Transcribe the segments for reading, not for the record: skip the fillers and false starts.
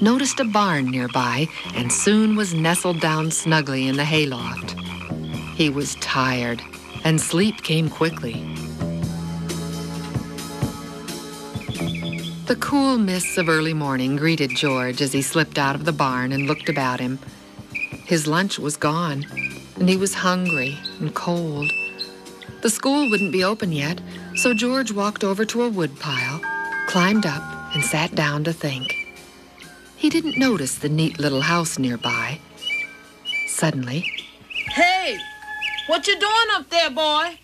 noticed a barn nearby and soon was nestled down snugly in the hayloft. He was tired, and sleep came quickly. The cool mists of early morning greeted George as he slipped out of the barn and looked about him. His lunch was gone, and he was hungry and cold. The school wouldn't be open yet, so George walked over to a woodpile, climbed up, and sat down to think. He didn't notice the neat little house nearby. Suddenly, "Hey, what you doing up there, boy?"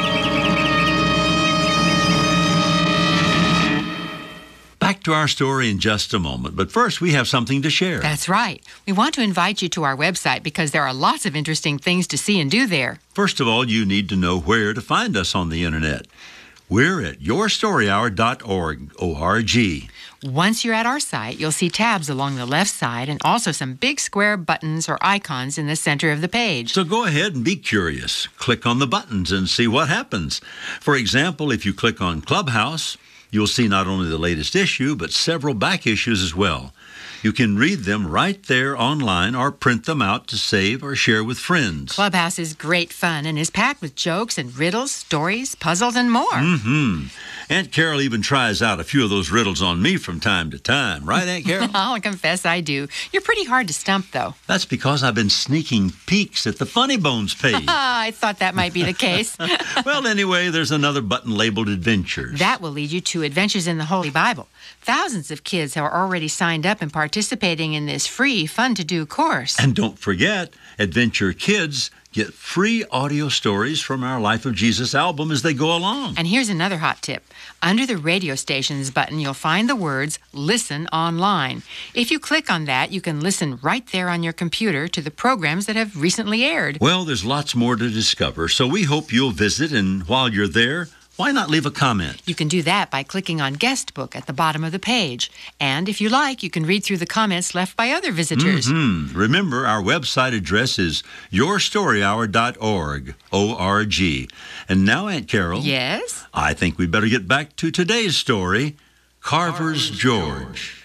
Back to our story in just a moment, but first we have something to share. That's right. We want to invite you to our website because there are lots of interesting things to see and do there. First of all, you need to know where to find us on the internet. We're at yourstoryhour.org, O-R-G. Once you're at our site, you'll see tabs along the left side and also some big square buttons or icons in the center of the page. So go ahead and be curious. Click on the buttons and see what happens. For example, if you click on Clubhouse, you'll see not only the latest issue, but several back issues as well. You can read them right there online or print them out to save or share with friends. Clubhouse is great fun and is packed with jokes and riddles, stories, puzzles, and more. Aunt Carol even tries out a few of those riddles on me from time to time. Right, Aunt Carol? I'll confess I do. You're pretty hard to stump, though. That's because I've been sneaking peeks at the Funny Bones page. I thought that might be the case. Well, anyway, there's another button labeled Adventures. That will lead you to Adventures in the Holy Bible. Thousands of kids are already signed up and participating in this free, fun-to-do course. And don't forget, Adventure Kids get free audio stories from our Life of Jesus album as they go along. And here's another hot tip. Under the radio stations button, you'll find the words Listen Online. If you click on that, you can listen right there on your computer to the programs that have recently aired. Well, there's lots more to discover, so we hope you'll visit, and while you're there, why not leave a comment? You can do that by clicking on Guest Book at the bottom of the page. And if you like, you can read through the comments left by other visitors. Remember, our website address is yourstoryhour.org, O-R-G. And now, Aunt Carol. Yes? I think we better get back to today's story, Carver's George.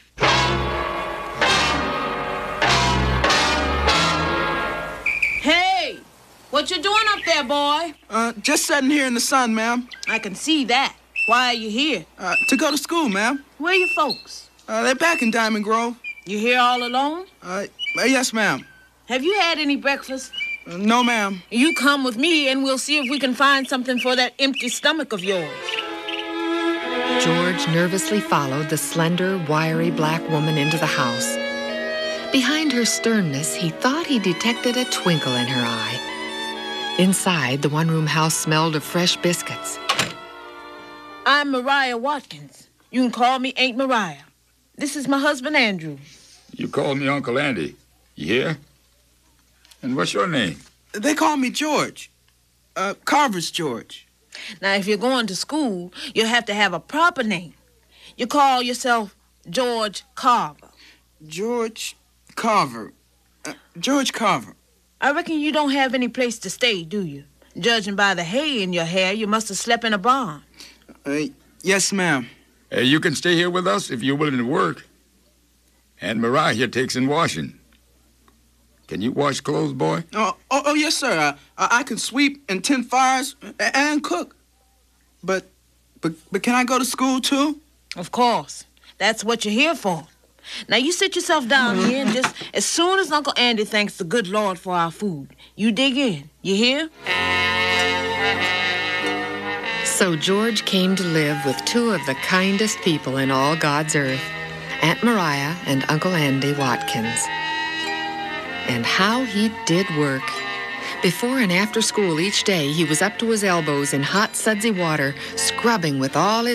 "Hey, what you doing up there, boy?" Just sitting here in the sun, ma'am. "I can see that. Why are you here?" To go to school, ma'am. "Where are your folks?" They're back in Diamond Grove. "You here all alone?" Yes, ma'am. "Have you had any breakfast?" No, ma'am. "You come with me and we'll see if we can find something for that empty stomach of yours." George nervously followed the slender, wiry black woman into the house. Behind her sternness, he thought he detected a twinkle in her eye. Inside, the one-room house smelled of fresh biscuits. "I'm Mariah Watkins. You can call me Aunt Mariah. This is my husband, Andrew." You call me Uncle Andy. You hear? And what's your name? They call me George. Carver's George. Now, if you're going to school, you'll have to have a proper name. You call yourself George Carver. George Carver. George Carver. I reckon you don't have any place to stay, do you? Judging by the hay in your hair, you must have slept in a barn. Yes, ma'am. You can stay here with us if you're willing to work. And Mariah here takes in washing. Can you wash clothes, boy? Oh, yes, sir. I can sweep and tend fires and cook. But can I go to school, too? Of course. That's what you're here for. Now, you sit yourself down here, and just as soon as Uncle Andy thanks the good Lord for our food, you dig in. You hear? So George came to live with two of the kindest people in all God's earth, Aunt Mariah and Uncle Andy Watkins. And how he did work. Before and after school each day, he was up to his elbows in hot, sudsy water, scrubbing with all his